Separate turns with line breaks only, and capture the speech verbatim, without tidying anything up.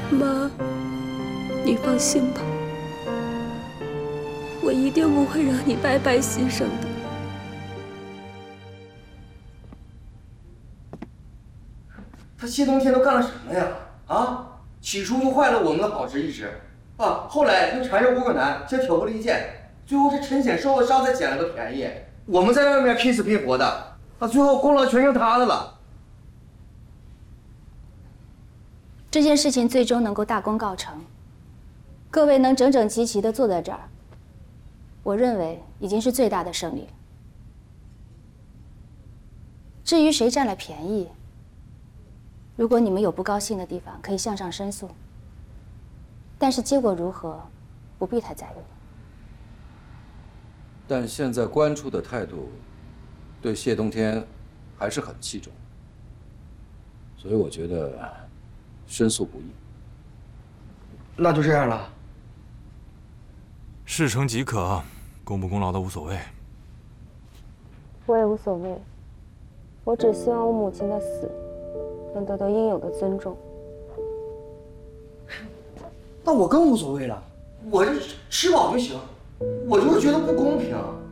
妈，你放心吧，我一定不会让你白白牺牲的。
他谢东天都干了什么呀？啊，起初又坏了我们的好事一直，啊，后来又缠着吴可南，先挑拨离间，最后是陈显受了伤才捡了个便宜。我们在外面拼死拼活的，啊，最后功劳全成他的了。
这件事情最终能够大功告成，各位能整整齐齐地坐在这儿，我认为已经是最大的胜利。至于谁占了便宜，如果你们有不高兴的地方，可以向上申诉。但是结果如何，不必太在意。
但现在官处的态度，对谢东天还是很器重，所以我觉得申诉不易。
那就这样了。
事成即可，功不功劳都无所谓。
我也无所谓，我只希望我母亲的死能得到应有的尊重。
那我更无所谓了，我就吃饱就行。我就是觉得不公平。